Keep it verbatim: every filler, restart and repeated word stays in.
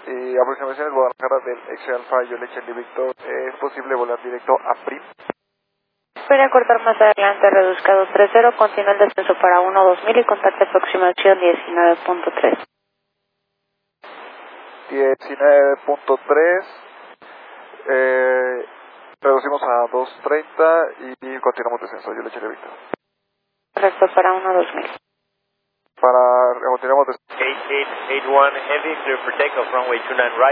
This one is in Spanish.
Y aproximaciones Guadalajara del X Alfa, yo le Charlie Victor, ¿es posible volar directo a Prim? Puede cortar más adelante, reduzca dos tres cero, continúa el descenso para uno dos mil y contacte aproximación diecinueve punto tres. diecinueve punto tres, eh, reducimos a dos treinta y continuamos descenso, yo le Charlie Victor. Correcto, para uno dos mil. Para, continuamos descenso. eight eight eight one Heavy, clear for takeoff, runway two nine right.